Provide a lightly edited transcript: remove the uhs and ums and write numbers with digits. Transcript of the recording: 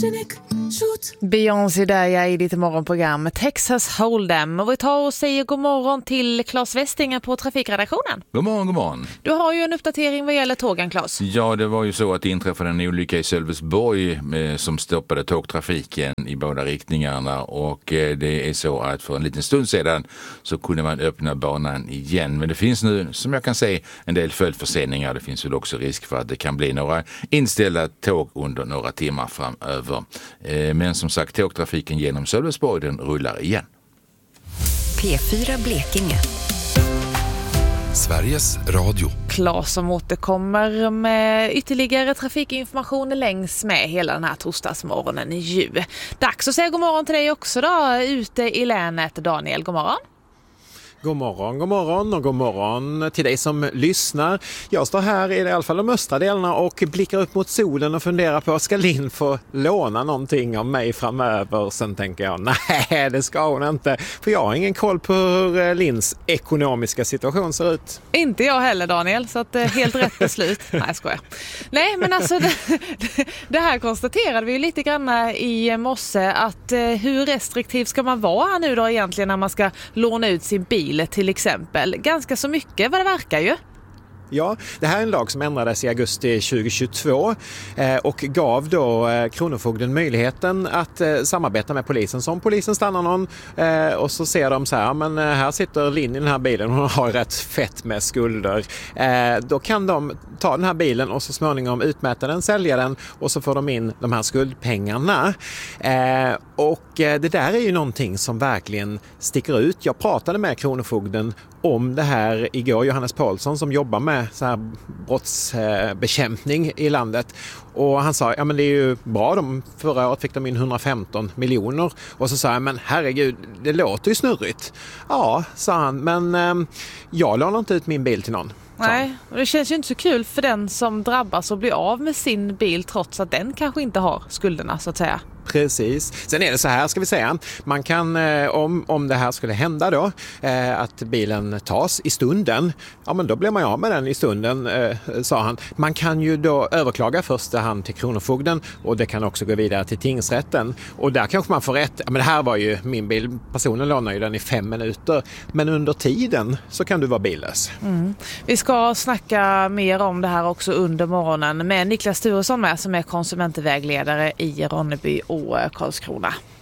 Beyoncé där jag i ditt morgonprogram Texas Hold'em. Och vi tar och säger god morgon till Claes Westinge på trafikredaktionen. God morgon, god morgon. Du har ju en uppdatering vad gäller tågen, Claes. Ja, det var ju så att det inträffade en olycka i Sölvesborg som stoppade tågtrafiken i båda riktningarna. Och det är så att för en liten stund sedan så kunde man öppna banan igen. Men det finns nu, som jag kan säga, en del följdförseningar. Det finns väl också risk för att det kan bli några inställda tåg under några timmar framöver. Men som sagt, tågtrafiken genom Sölvesborg, den rullar igen. P4 Blekinge. Sveriges Radio. Claes som återkommer med ytterligare trafikinformation längs med hela den här torsdagsmorgonen ju. Dags att säga god morgon till dig också då, ute i länet. Daniel, god morgon. God morgon och god morgon till dig som lyssnar. Jag står här i alla fall de östra delarna och blickar upp mot solen och funderar på, ska Linn få låna någonting av mig framöver? Sen tänker jag, nej det ska hon inte. För jag har ingen koll på hur Linns ekonomiska situation ser ut. Inte jag heller, Daniel, så att helt rätt beslut. Nej, jag skojar. Nej, men alltså det här konstaterade vi ju lite grann i morse, att hur restriktiv ska man vara nu då egentligen när man ska låna ut sin bil till exempel. Ganska så mycket vad det verkar ju. Ja, det här är en lag som ändrades i augusti 2022 och gav då Kronofogden möjligheten att samarbeta med polisen. Så om polisen stannar någon och så ser de så här, men här sitter Linn i den här bilen, hon har rätt fett med skulder. Då kan de ta den här bilen och så småningom utmäta den, sälja den och så får de in de här skuldpengarna. Och det där är ju någonting som verkligen sticker ut. Jag pratade med Kronofogden om det här igår, Johannes Paulsson som jobbar med så här brottsbekämpning i landet, och han sa, ja men det är ju bra, förra året fick de in 115 miljoner, och så sa jag, men herregud, det låter ju snurrigt. Ja, sa han, men jag lånar inte ut min bil till någon. Nej, och det känns ju inte så kul för den som drabbas och blir av med sin bil trots att den kanske inte har skulderna så att säga. Precis. Sen är det så här, ska vi säga, man kan, om det här skulle hända då, att bilen tas i stunden, ja men då blir man ju av med den i stunden, sa han. Man kan ju då överklaga första hand till Kronofogden och det kan också gå vidare till tingsrätten. Och där kanske man får rätt, ja, men det här var ju min bil, personen lånar ju den i 5 minuter, men under tiden så kan du vara billös. Mm. Vi ska snacka mer om det här också under morgonen med Niklas Sturesson med, som är konsumentvägledare i Ronneby och Karlskrona.